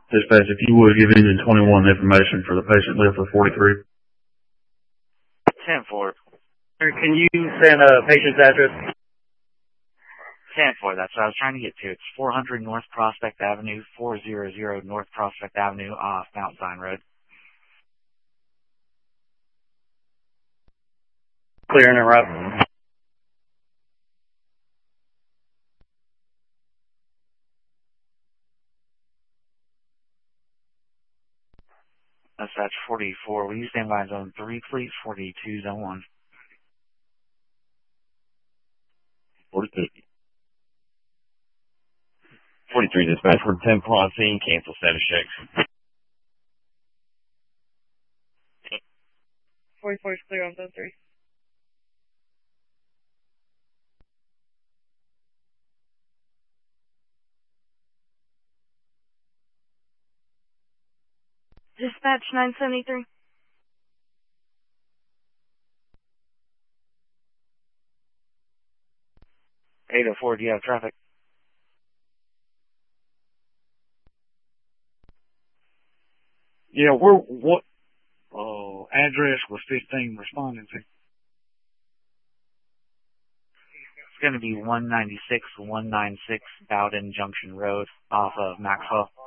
Dispatch, if you would give Engine 21 information for the patient lift for 43. 10-4. Can you send a patient's address? 10-4, that's what I was trying to get to. It's 400 North Prospect Avenue, 400 North Prospect Avenue off Mount Zion Road. Clear and interrupt. Dispatch 44, will you stand by zone 3, please? 42, zone 1. 43 dispatch for 10 on scene, cancel status check. 44 is clear on zone 3. Dispatch 973. 804, do you have traffic? Yeah, what address was 15 responding to? It's going to be 196 Bowden Junction Road off of Maxwell.